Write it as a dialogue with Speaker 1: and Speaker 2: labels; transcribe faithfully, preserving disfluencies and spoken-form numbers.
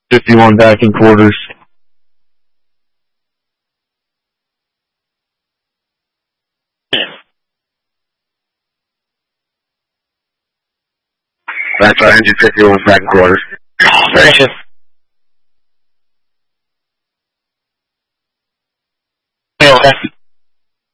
Speaker 1: fifty-one back in quarters. That's our engine fifty-one back in quarters.
Speaker 2: Station. Okay.